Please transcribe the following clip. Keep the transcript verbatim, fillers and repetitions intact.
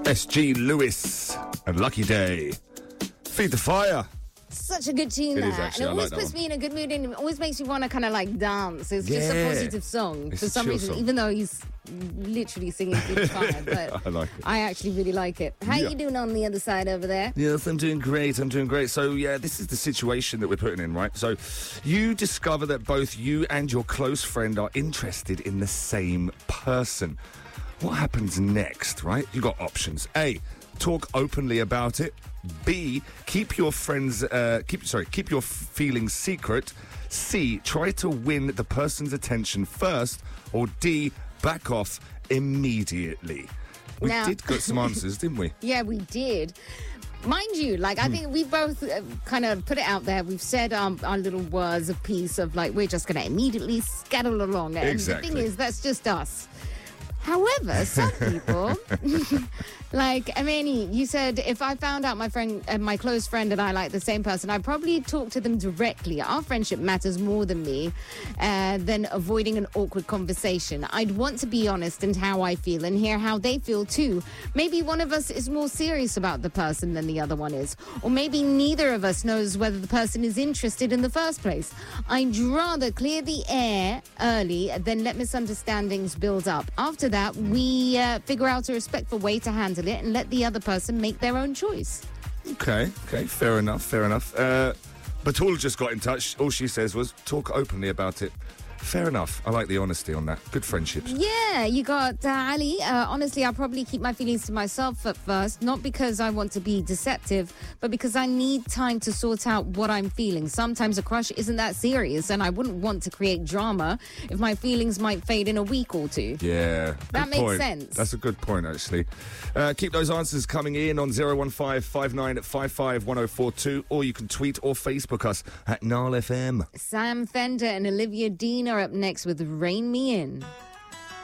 S G Lewis and Lucky Day. Feed the Fire. Such a good tune, It that. is actually, And it I always like that puts one. me in a good mood and it always makes you want to kind of like dance. It's just Yeah. a positive song It's for a some chill reason, song. even though he's literally singing Feed the Fire. But I like it. I actually really like it. How Yeah. you doing on the other side over there? Yes, I'm doing great. I'm doing great. So, yeah, this is the situation that we're putting in, right? So, you discover that both you and your close friend are interested in the same person. What happens next, right? You got options. A, talk openly about it. B, keep your friends, uh, keep sorry, keep your feelings secret. C, try to win the person's attention first. Or D, back off immediately. We Now- did get some answers, didn't we? Yeah, we did. Mind you, like, Hmm. I think we both uh, kind of put it out there. We've said um, our little words of peace of, like, we're just going to immediately scatter along. And Exactly. the thing is, that's just us. However, some people, like, Amani, you said if I found out my friend, uh, my close friend and I like the same person, I'd probably talk to them directly. Our friendship matters more than me, uh, than avoiding an awkward conversation. I'd want to be honest in how I feel and hear how they feel too. Maybe one of us is more serious about the person than the other one is. Or maybe neither of us knows whether the person is interested in the first place. I'd rather clear the air early than let misunderstandings build up. After that, we uh, figure out a respectful way to handle it and let the other person make their own choice. Okay, okay, fair enough, fair enough. Uh, Batul just got in touch. All she says was talk openly about it. Fair enough. I like the honesty on that. Good friendships. Yeah, you got uh, Ali. Uh, honestly, I'll probably keep my feelings to myself at first, not because I want to be deceptive, but because I need time to sort out what I'm feeling. Sometimes a crush isn't that serious, and I wouldn't want to create drama if my feelings might fade in a week or two. Yeah. That good makes point. sense. That's a good point, actually. Uh, keep those answers coming in on zero one five, five nine five five, one oh four two, or you can tweet or Facebook us at Nile F M. Sam Fender and Olivia Dean are up next with Rain Me In.